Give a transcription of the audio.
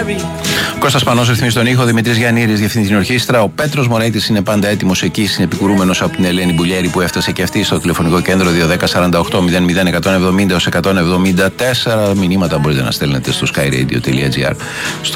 Κώστας Πανός ρυθμίζει τον ήχο, Δημητρής Γιαννήρης διευθύνει την ορχήστρα. Ο Πέτρος Μωραϊτης είναι πάντα έτοιμος εκεί, συνεπικουρούμενος από την Ελένη Μπουλιέρη που έφτασε και αυτή στο τηλεφωνικό κέντρο 210-48-00-170-174. Μηνύματα μπορείτε να στέλνετε στο skyradio.gr.